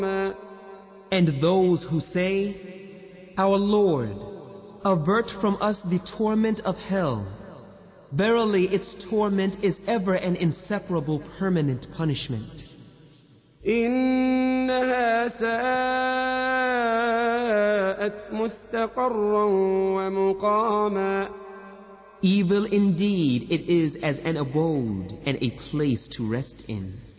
And those who say, Our Lord, avert from us the torment of hell. Verily its torment is ever an inseparable permanent punishment. إنها ساءت مستقرا ومقاما. Evil indeed it is as an abode and a place to rest in.